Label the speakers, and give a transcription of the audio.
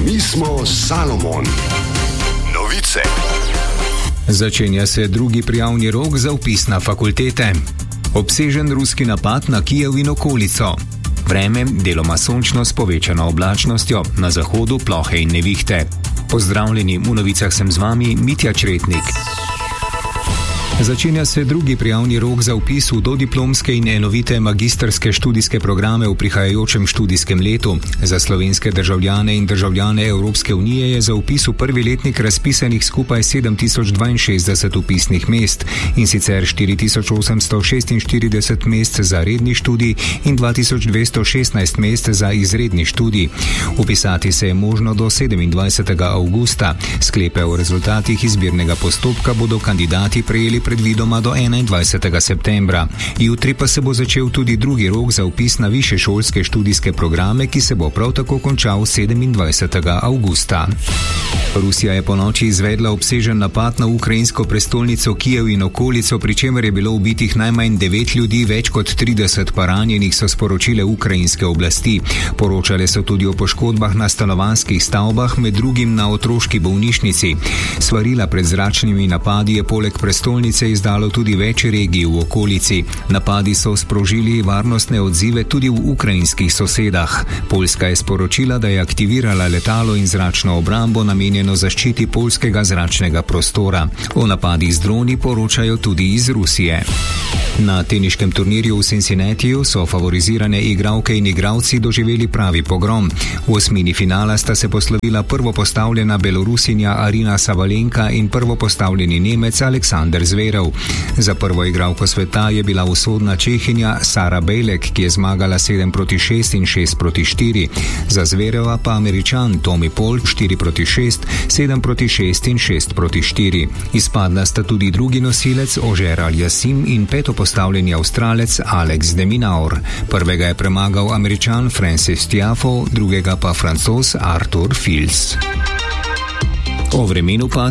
Speaker 1: Mi smo Salomon. Novice.
Speaker 2: Začenja se drugi prijavni rok za vpis na fakultete. Obsežen ruski napad na Kijev in okolico. Vreme deloma sončno s povečano oblačnostjo, na zahodu plohe in nevihte. Pozdravljeni, v novicah sem z vami Mitja Čretnik. Začenja se drugi prijavni rok za vpis v dodiplomske in enovite magistrske študijske programe v prihajajočem študijskem letu. Za slovenske državljane in državljane Evropske unije je za vpis v prvi letnik razpisanih skupaj 7062 vpisnih mest, in sicer 4846 mest za redni študij in 2216 mest za izredni študij. Vpisati se je možno do 27. avgusta. Sklepe o rezultatih izbirnega postopka bodo kandidati prejeli predvidoma do 21. septembra. Jutri pa se bo začel tudi drugi rok za vpis na višješolske študijske programe, ki se bo prav tako končal 27. avgusta. Rusija je ponoči izvedla obsežen napad na ukrajinsko prestolnico Kijev in okolico, pri čemer je bilo ubitih najmanj 9 ljudi, več kot 30 pa ranjenih, so sporočile ukrajinske oblasti. Poročale so tudi o poškodbah na stanovanjskih stavbah, med drugim na otroški bolnišnici. Svarila pred zračnimi napadi je poleg prestolnice izdalo tudi več regij v okolici. Napadi so sprožili varnostne odzive tudi v ukrajinskih sosedah. Poljska je sporočila, da je aktivirala letalo in zračno obrambo namenjeno zaščiti poljskega zračnega prostora. O napadih z droni poročajo tudi iz Rusije. Na teniškem turnirju v Cincinnatiju so favorizirane igralke in igralci doživeli pravi pogrom. V osmini finala sta se poslovila prvopostavljena Belorusinja Arina Sabalenka in prvopostavljeni Nemec Aleksander Zverev. Za prvo igralko sveta je bila usodna Čehinja Sara Bejlek, ki je zmagala 7-6 in 6-4. Za Zvereva pa Američan Tommy Paul 4-6, 7-6 in 6-4. Izpadla sta tudi drugi nosilec Ožeer Al-Yassim in petopostavljeni Avstralec Alex de Minaur. Prvega je premagal Američan Francis Tiafoe, drugega pa Francoz Arthur Fils. O vremenu pa